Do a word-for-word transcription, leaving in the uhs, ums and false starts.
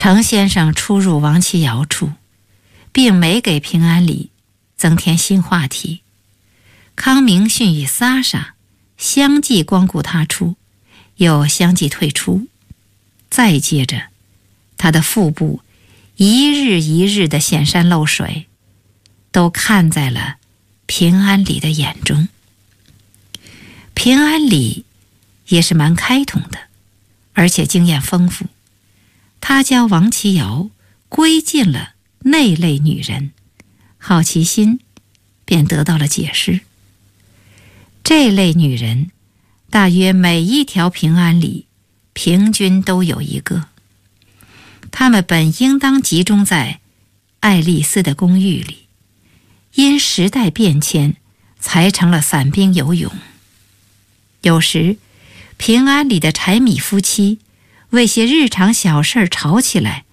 程先生出入王其尧处，并没给平安里增添新话题。康明逊与撒莎相继光顾他处，又相继退出。再接着，他的腹部一日一日的显山露水，都看在了平安里的眼中。平安里也是蛮开通的，而且经验丰富。他将王其尧归进了那类女人，好奇心便得到了解释。这类女人大约每一条平安里平均都有一个，她们本应当集中在爱丽丝的公寓里，因时代变迁才成了散兵游勇。有时平安里的柴米夫妻为些日常小事吵起来，